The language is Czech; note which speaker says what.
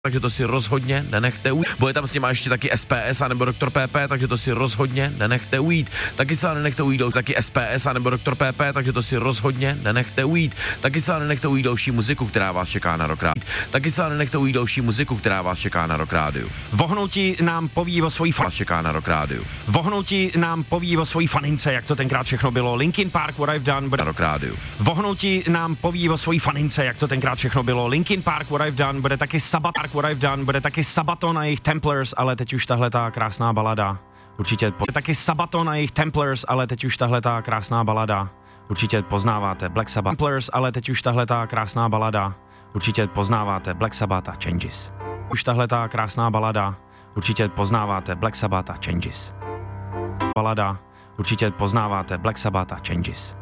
Speaker 1: takže to si rozhodně nenechte ujít. Bude tam s nima ještě taky SPS anebo Dr. PP, takže to si rozhodně nenechte ujít. Taky se nenechte ujít taky SPS anebo Dr. PP, takže to si rozhodně nenechte ujít. Taky se nenechte ujít další muziku, která vás čeká na Rock Rádiu. Taky se nenechte ujít další muziku, která vás čeká na Rock Rádiu.
Speaker 2: Vohnouti nám poví o svojí
Speaker 1: čeká na Rock Rádiu.
Speaker 2: Vohnouti nám poví o svojí fanince, jak to tenkrát všechno bylo. Linkin Park, What I've Done,
Speaker 1: na Rock Rádiu.
Speaker 2: Vohnouti nám poví o svojí fanince, jak to tenkrát všechno bylo. Linkin Park, What I've Done, bude taky What I've Done, bude taky Sabaton a jejich Templars, ale teď už tahle ta krásná balada. Určitě taky Sabaton a jejich Templars, ale teď už tahle ta krásná balada. Určitě poznáváte Black Sabbath Templars, ale teď už tahle ta krásná balada. Určitě poznáváte Black Sabbath a Changes. Už tahle ta krásná balada. Určitě poznáváte Black Sabbath a Changes. Balada. Určitě poznáváte Black Sabbath a Changes.